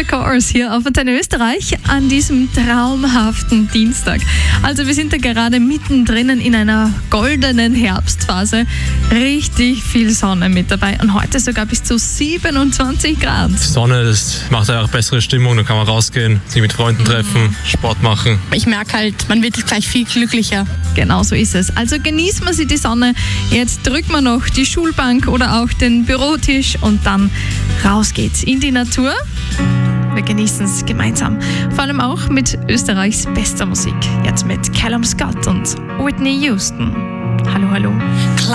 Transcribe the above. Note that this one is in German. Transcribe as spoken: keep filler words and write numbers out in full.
Course hier auf Antenne Österreich an diesem traumhaften Dienstag. Also wir sind da gerade mittendrin in einer goldenen Herbstphase. Richtig viel Sonne mit dabei und heute sogar bis zu siebenundzwanzig Grad. Die Sonne, das macht einfach bessere Stimmung, da kann man rausgehen, sich mit Freunden treffen, Sport machen. Ich merke halt, man wird gleich viel glücklicher. Genau so ist es. Also genießen wir sie die Sonne. Jetzt drücken wir noch die Schulbank oder auch den Bürotisch und dann raus geht's in die Natur. Wir genießen es gemeinsam. Vor allem auch mit Österreichs bester Musik. Jetzt mit Callum Scott und Whitney Houston. Hallo, hallo.